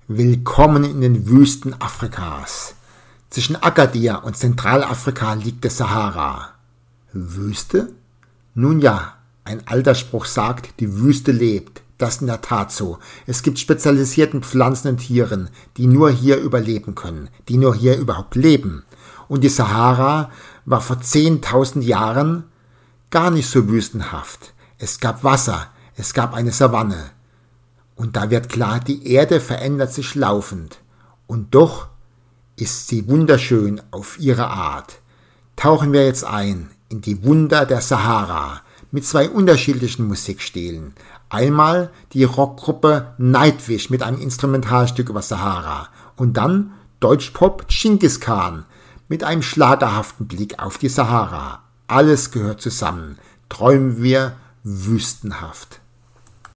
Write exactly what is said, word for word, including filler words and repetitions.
Willkommen in den Wüsten Afrikas. Zwischen Agadir und Zentralafrika liegt der Sahara. Wüste? Nun ja, ein alter Spruch sagt, die Wüste lebt. Das ist in der Tat so. Es gibt spezialisierten Pflanzen und Tieren, die nur hier überleben können, die nur hier überhaupt leben. Und die Sahara war vor zehntausend Jahren gar nicht so wüstenhaft. Es gab Wasser, es gab eine Savanne. Und da wird klar, die Erde verändert sich laufend. Und doch ist sie wunderschön auf ihre Art. Tauchen wir jetzt ein in die Wunder der Sahara mit zwei unterschiedlichen Musikstilen. Einmal die Rockgruppe Nightwish mit einem Instrumentalstück über Sahara und dann Deutschpop Genghis Khan mit einem schlagerhaften Blick auf die Sahara. Alles gehört zusammen. Träumen wir wüstenhaft.